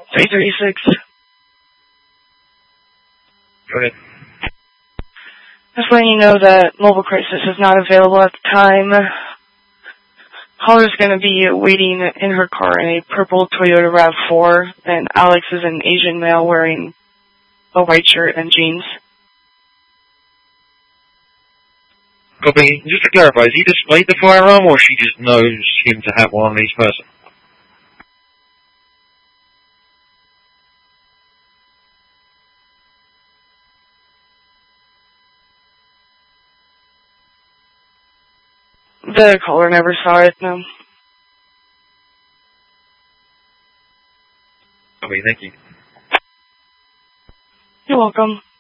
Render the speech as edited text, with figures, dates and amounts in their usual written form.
336. Go ahead. Just letting you know that Mobile Crisis is not available at the time. Caller's going to be waiting in her car in a purple Toyota RAV4, and Alex is an Asian male wearing a white shirt and jeans. Copy. Just to clarify, has he displayed the firearm, or she just knows him to have one on each person? The caller never saw it, no. Okay, thank you. You're welcome.